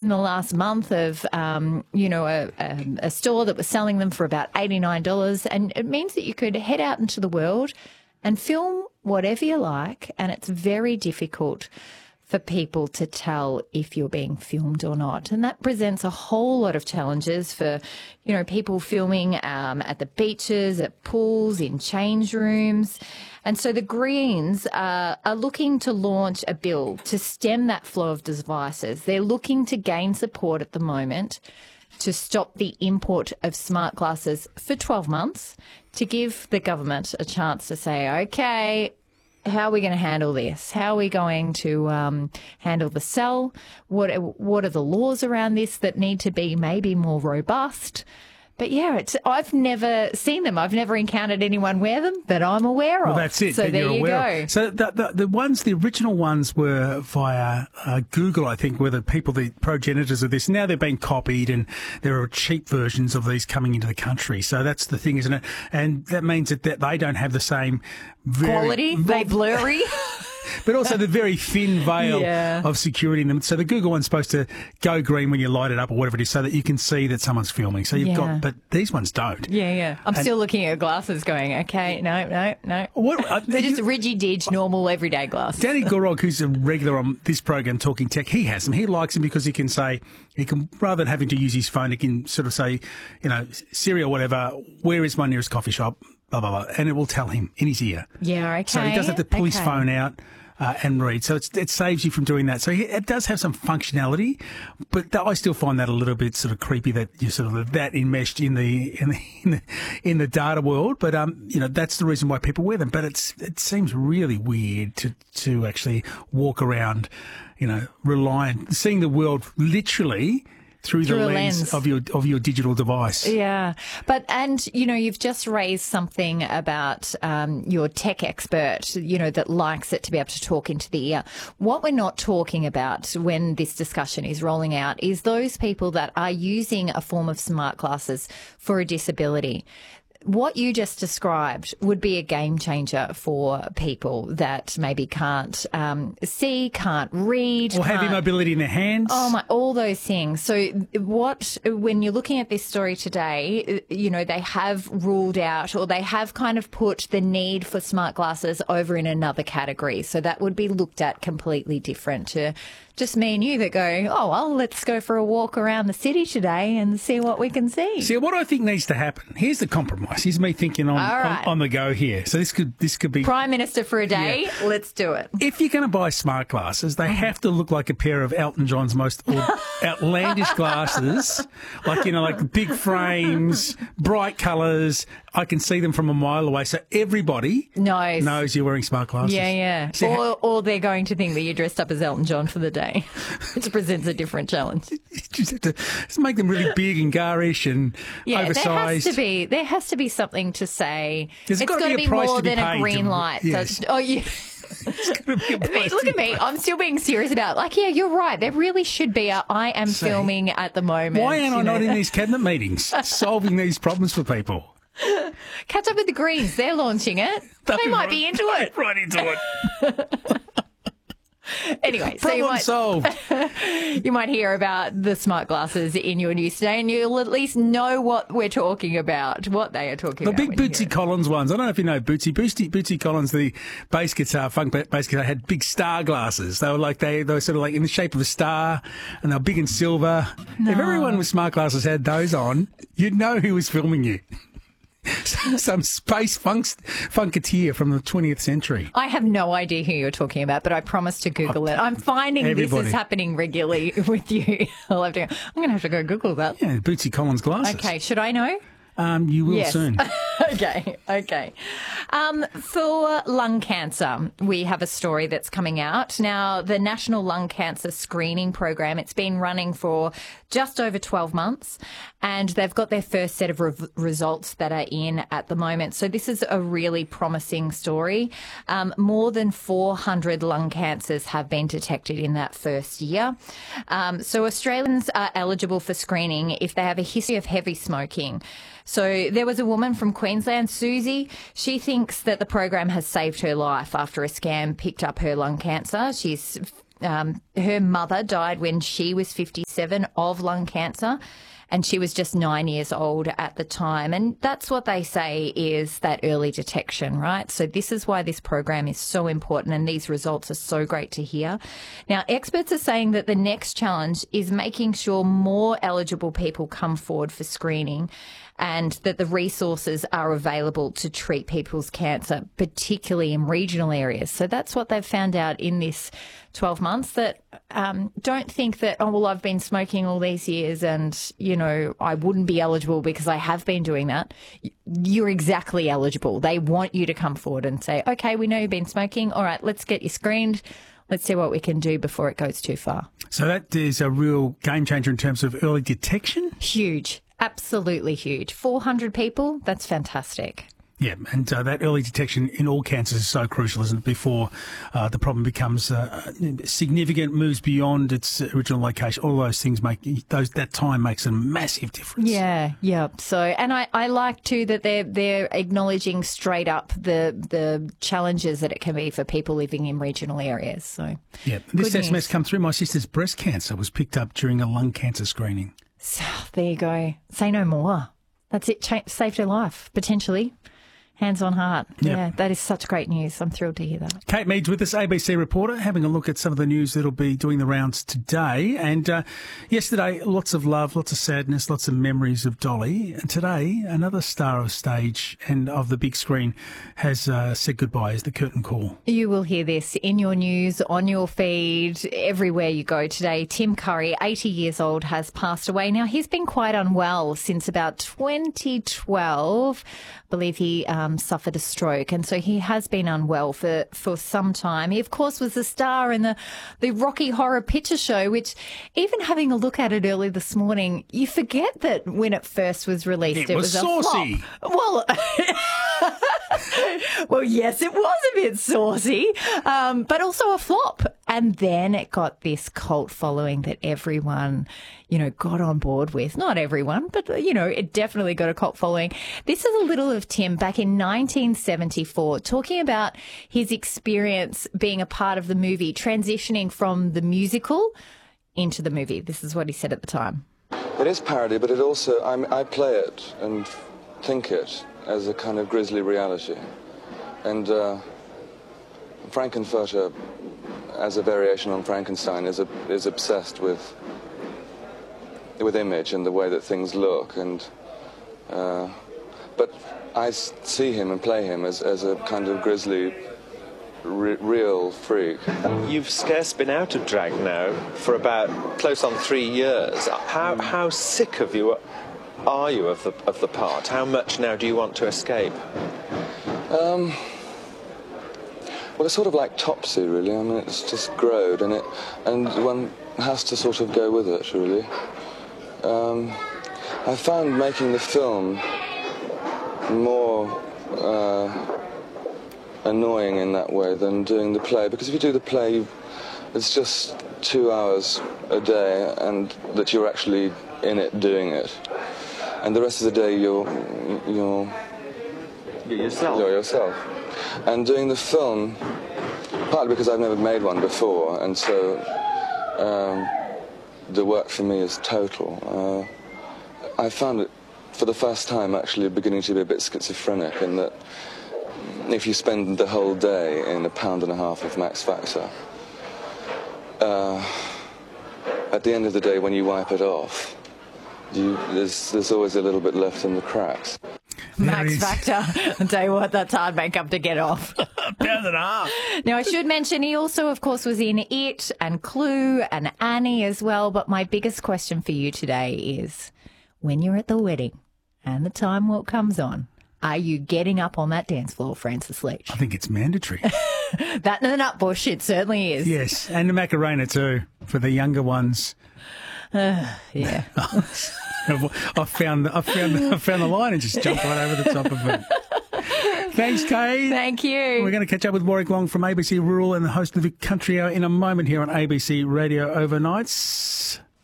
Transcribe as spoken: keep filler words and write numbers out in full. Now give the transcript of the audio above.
the last month of, um, you know, a, a, a store that was selling them for about eighty-nine dollars. And it means that you could head out into the world and film whatever you like, and it's very difficult for people to tell if you're being filmed or not. And that presents a whole lot of challenges for, you know, people filming um, at the beaches, at pools, in change rooms. And so the Greens uh, are looking to launch a bill to stem that flow of devices. They're looking to gain support at the moment to stop the import of smart glasses for twelve months, to give the government a chance to say, okay, how are we going to handle this? How are we going to um, handle the sell? What what are the laws around this that need to be maybe more robust? But yeah, it's, I've never seen them. I've never encountered anyone wear them that I'm aware of. Well, that's it. So that there you're you aware go. Of. So the, the the ones, the original ones were via uh, Google, I think, were the people, the progenitors of this. Now they're being copied, and there are cheap versions of these coming into the country. So that's the thing, isn't it? And that means that, that they don't have the same very, quality. They blurry. But also the very thin veil yeah. of security in them. So the Google one's supposed to go green when you light it up or whatever it is, so that you can see that someone's filming. So you've yeah. got, but these ones don't. Yeah, yeah. I'm and, still looking at glasses going, okay, no, no, no. What, uh, They're just rigid-dig, normal, everyday glasses. Danny Gorog, who's a regular on this program, Talking Tech, he has them. He likes them because he can say, he can, rather than having to use his phone, he can sort of say, you know, Siri or whatever, where is my nearest coffee shop? Blah, blah, blah. And it will tell him in his ear. Yeah, okay. So he doesn't have to pull okay. his phone out. Uh, and read. So it's, it saves you from doing that. So it does have some functionality, but I still find that a little bit sort of creepy that you're sort of that enmeshed in the, in the, in the, in the data world. But, um, you know, that's the reason why people wear them. But it's, it seems really weird to, to actually walk around, you know, reliant, seeing the world literally Through, through the lens, lens of your of your digital device. Yeah. But, and, you know, you've just raised something about um, your tech expert, you know, that likes it to be able to talk into the ear. What we're not talking about when this discussion is rolling out is those people that are using a form of smart glasses for a disability. What you just described would be a game changer for people that maybe can't um, see, can't read. Or have can't, immobility in their hands. Oh, my, all those things. So what, when you're looking at this story today, you know, they have ruled out, or they have kind of put the need for smart glasses over in another category. So that would be looked at completely different to just me and you that go, oh, well, let's go for a walk around the city today and see what we can see. See, what I think needs to happen, here's the compromise. Here's me thinking on, right. on, on the go here. So this could this could be... Prime Minister for a day, yeah. Let's do it. If you're going to buy smart glasses, they have to look like a pair of Elton John's most outlandish glasses, like, you know, like big frames, bright colours. I can see them from a mile away, so everybody knows, knows you're wearing smart glasses. Yeah, yeah. So or, or they're going to think that you're dressed up as Elton John for the day, which presents a different challenge. You just have to just make them really big and garish and yeah, oversized. There has to be, there has to be something to say. There's it's got to be, be more than a green to, light. Yes. So, oh, yeah. Me, look at me. I'm still being serious about it. Like, yeah, you're right. There really should be a I am See, filming at the moment. Why am I know? not in these cabinet meetings solving these problems for people? Catch up with the Greens. They're launching it. They'll they might right, be into it. Right into it. Anyway, so you might, solved. you might hear about the smart glasses in your news today, and you'll at least know what we're talking about, what they are talking the about. The big Bootsy Collins ones. I don't know if you know Bootsy. Bootsy, Bootsy Collins, the bass guitar, funk bass guitar, had big star glasses. They were like, they, they were sort of like in the shape of a star, and they were big and silver. No. If everyone with smart glasses had those on, you'd know who was filming you. Some space funk, funketeer from the twentieth century. I have no idea who you're talking about, but I promise to Google oh, it. I'm finding everybody. This is happening regularly with you. I'll have to go, I'm going to have to go Google that. Yeah, Bootsy Collins glasses. Okay, should I know? Um, you will yes. soon. okay, okay. Um, for lung cancer, we have a story that's coming out. Now, the National Lung Cancer Screening Program, it's been running for just over twelve months, and they've got their first set of re- results that are in at the moment. So this is a really promising story. Um, more than four hundred lung cancers have been detected in that first year. Um, so Australians are eligible for screening if they have a history of heavy smoking. So there was a woman from Queensland, Susie. She thinks that the program has saved her life after a scam picked up her lung cancer. She's um, her mother died when she was fifty. seven of lung cancer. And she was just nine years old at the time. And that's what they say is that early detection, right? So this is why this program is so important and these results are so great to hear. Now, experts are saying that the next challenge is making sure more eligible people come forward for screening and that the resources are available to treat people's cancer, particularly in regional areas. So that's what they've found out in this twelve months, that um, don't think that, oh, well, I've been smoking all these years and, you know, I wouldn't be eligible because I have been doing that. You're exactly eligible. They want you to come forward and say, okay, we know you've been smoking. All right, let's get you screened. Let's see what we can do before it goes too far. So that is a real game changer in terms of early detection? Huge. Absolutely huge. four hundred people, that's fantastic. Yeah, and uh, that early detection in all cancers is so crucial, isn't it, before uh, the problem becomes uh, significant, moves beyond its original location. All those things make, those that time makes a massive difference. Yeah, yeah. So, and I, I like too that they're, they're acknowledging straight up the the challenges that it can be for people living in regional areas. So, yeah, this S M S come through. My sister's breast cancer was picked up during a lung cancer screening. So, there you go. Say no more. That's it. Ch- saved her life, potentially. Hands on heart. Yep. Yeah, that is such great news. I'm thrilled to hear that. Kate Meads with us, A B C reporter, having a look at some of the news that'll be doing the rounds today. And uh, yesterday, lots of love, lots of sadness, lots of memories of Dolly. And today, another star of stage and of the big screen has uh, said goodbye as the curtain call. You will hear this in your news, on your feed, everywhere you go today. Tim Curry, eighty years old, has passed away. Now, he's been quite unwell since about twenty twelve. I believe he um, suffered a stroke, and so he has been unwell for, for some time. He, of course, was a star in the, the Rocky Horror Picture Show, which, even having a look at it early this morning, you forget that when it first was released, it, it was, was saucy. a flop. Well, well, yes, it was a bit saucy, um, but also a flop. And then it got this cult following that everyone, you know, got on board with. Not everyone, but, you know, it definitely got a cult following. This is a little of Tim back in nineteen seventy-four, talking about his experience being a part of the movie, transitioning from the musical into the movie. This is what he said at the time. It is parody, but it also, I'm, I play it and think it as a kind of grisly reality. And uh, Frankenfurter, as a variation on Frankenstein, is a, is obsessed with with image and the way that things look. And uh, but I see him and play him as, as a kind of grisly, re real freak. You've scarce been out of drag now for about close on three years. How how sick of you are you of the of the part? How much now do you want to escape? Um. Well, it's sort of like Topsy, really. I mean, it's just growed, and it, and one has to sort of go with it, really. Um, I found making the film more uh, annoying in that way than doing the play, because if you do the play, you, it's just two hours a day, and that you're actually in it doing it, and the rest of the day you're you're You're yourself. You're yourself. And doing the film, partly because I've never made one before, and so um, the work for me is total. Uh, I found it, for the first time, actually beginning to be a bit schizophrenic, in that if you spend the whole day in a pound and a half of Max Factor, uh, at the end of the day, when you wipe it off, you, there's, there's always a little bit left in the cracks. Max Factor. I'll tell you what, that's hard makeup to get off. Pound and a half. Now, I should mention he also, of course, was in It and Clue and Annie as well. But my biggest question for you today is, when you're at the wedding and the time walk comes on, are you getting up on that dance floor, Francis Leach? I think it's mandatory. That and the Nutbush, it certainly is. Yes, and the Macarena too, for the younger ones. Uh, yeah. I found I found I found the line and just jumped right over the top of it. Thanks, Kate. Thank you. We're going to catch up with Warwick Long from A B C Rural and the host of the Country Hour in a moment here on A B C Radio Overnights.